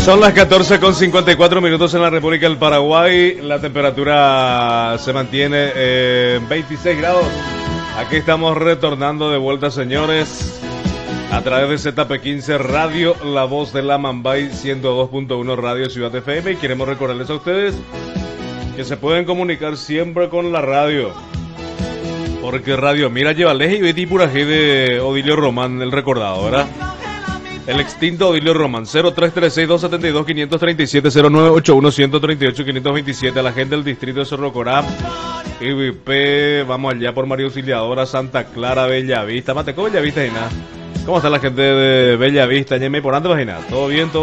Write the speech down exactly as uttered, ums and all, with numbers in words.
Son las catorce con cincuenta y cuatro minutos en la República del Paraguay. La temperatura se mantiene en veintiséis grados. Aquí estamos retornando de vuelta, señores, a través de Z P quince Radio, la voz de la Mambay, ciento dos punto uno Radio Ciudad F M. Y queremos recordarles a ustedes que se pueden comunicar siempre con la radio, porque Radio Mira lleva lejos y Betty Purají de Odilio Román, el recordado, ¿verdad? El extinto Odilio Román. Cero tres tres seis, dos siete dos, cinco tres siete, cero nueve ocho uno, uno tres ocho, cinco dos siete. A la gente del distrito de Cerro Corá, I V P, vamos allá por María Auxiliadora, Santa Clara, Bellavista. Mateco, Bellavista y nada. ¿Cómo está la gente de Bellavista? Ñeme, por antes, imagina. ¿Todo bien? ¿Todo